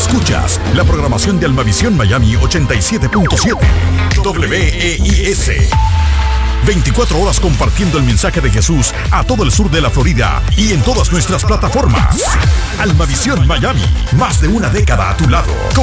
Escuchas la programación de Almavisión Miami 87.7 WEIS. 24 horas compartiendo el mensaje de Jesús a todo el sur de la Florida y en todas nuestras plataformas. Almavisión Miami, más de una década a tu lado.